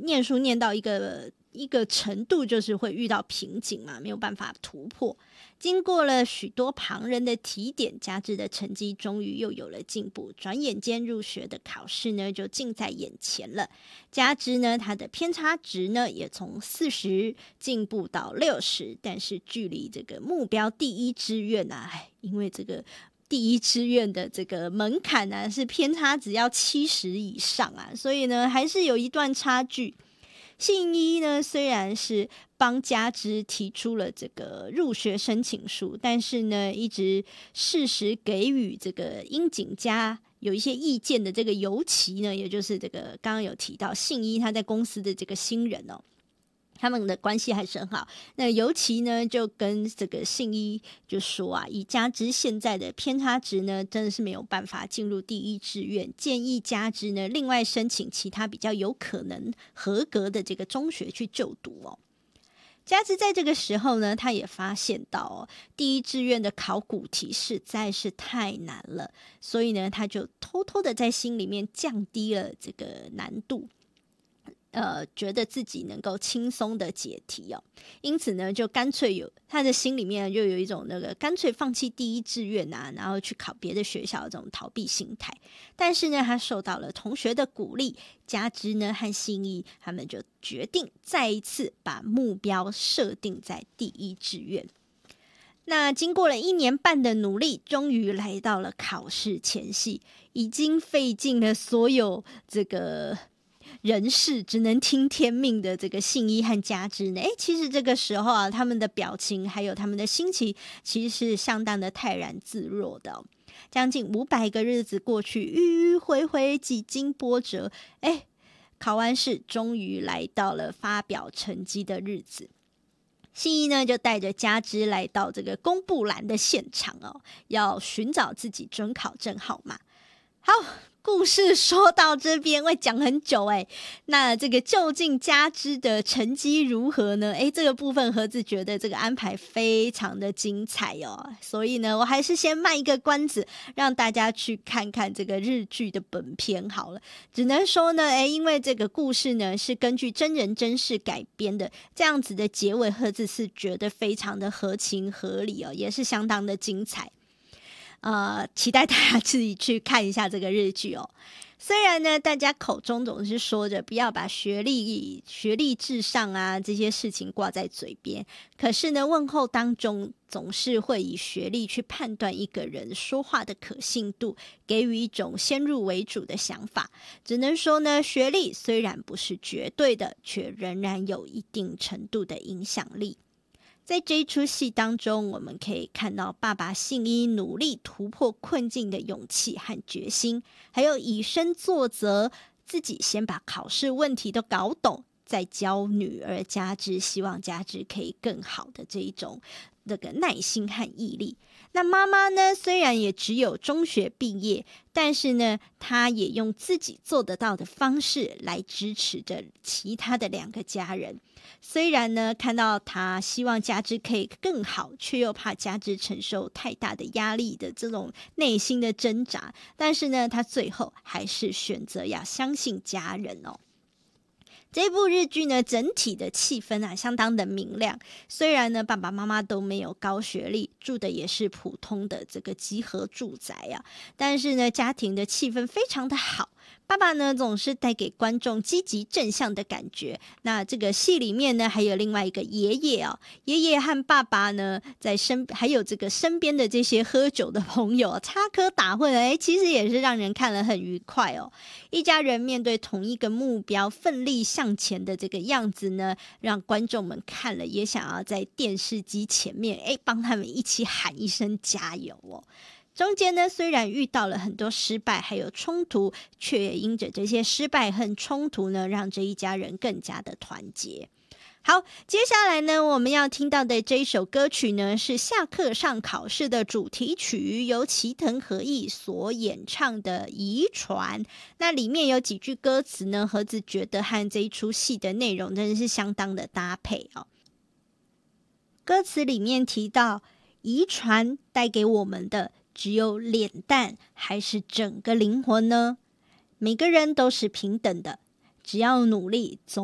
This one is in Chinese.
念书念到一个程度，就是会遇到瓶颈嘛，没有办法突破。经过了许多旁人的提点，佳芝的成绩终于又有了进步。转眼间入学的考试呢，就近在眼前了。佳芝呢，她的偏差值呢，也从40进步到60，但是距离这个目标第一志愿啊，因为这个第一志愿的这个门槛呢，是偏差值要70以上啊，所以呢，还是有一段差距。信一呢，虽然是帮佳芝提出了这个入学申请书，但是呢，一直适时给予这个樱井家有一些意见的这个尤其呢，也就是这个刚刚有提到信一他在公司的这个新人哦，他们的关系还是很好。那尤其呢，就跟这个信一就说啊，以佳芝现在的偏差值呢，真的是没有办法进入第一志愿，建议佳芝呢另外申请其他比较有可能合格的这个中学去就读哦。佳芝在这个时候呢，他也发现到第一志愿的考古题实在是太难了，所以呢，他就偷偷的在心里面降低了这个难度。觉得自己能够轻松的解题哦，因此呢，就干脆他的心里面就有一种那个干脆放弃第一志愿啊，然后去考别的学校的这种逃避心态。但是呢，他受到了同学的鼓励，佳芝呢和信一他们就决定再一次把目标设定在第一志愿。那经过了1年半的努力，终于来到了考试前夕，已经费尽了所有这个人事，只能听天命的这个信一和佳芝呢，其实这个时候啊，他们的表情还有他们的心情，其实是相当的泰然自若的将近500个日子过去，迂迂回回，几经波折，考完试终于来到了发表成绩的日子。信一呢，就带着佳芝来到这个公布栏的现场要寻找自己准考证号码。好，故事说到这边会讲很久那这个究竟佳芝的成绩如何呢？这个部分盒子觉得这个安排非常的精彩所以呢，我还是先卖一个关子，让大家去看看这个日剧的本片好了。只能说呢，因为这个故事呢是根据真人真事改编的，这样子的结尾盒子是觉得非常的合情合理也是相当的精彩。期待大家自己去看一下这个日剧虽然呢，大家口中总是说着不要把学历至上啊这些事情挂在嘴边，可是呢，问候当中总是会以学历去判断一个人说话的可信度，给予一种先入为主的想法。只能说呢，学历虽然不是绝对的，却仍然有一定程度的影响力。在这一出戏当中，我们可以看到爸爸信一努力突破困境的勇气和决心，还有以身作则，自己先把考试问题都搞懂，再教女儿佳芝，希望佳芝可以更好的这一种那个耐心和毅力。那妈妈呢，虽然也只有中学毕业，但是呢，她也用自己做得到的方式来支持着其他的2个家人。虽然呢，看到他希望佳芝可以更好，却又怕佳芝承受太大的压力的这种内心的挣扎，但是呢，他最后还是选择要相信家人这部日剧呢，整体的气氛相当的明亮。虽然呢，爸爸妈妈都没有高学历，住的也是普通的这个集合住宅但是呢，家庭的气氛非常的好。爸爸呢，总是带给观众积极正向的感觉。那这个戏里面呢，还有另外一个爷爷爷爷和爸爸呢，还有这个身边的这些喝酒的朋友插科打诨其实也是让人看了很愉快一家人面对同一个目标，奋力向前的这个样子呢，让观众们看了也想要在电视机前面帮他们一起喊一声加油中间呢，虽然遇到了很多失败还有冲突，却也因着这些失败和冲突呢，让这一家人更加的团结。好，接下来呢，我们要听到的这一首歌曲呢，是下课上考试的主题曲，由齐藤和义所演唱的《遗传》。那里面有几句歌词呢，盒子觉得和这一出戏的内容真的是相当的搭配歌词里面提到，遗传带给我们的只有脸蛋还是整个灵魂呢？每个人都是平等的，只要努力总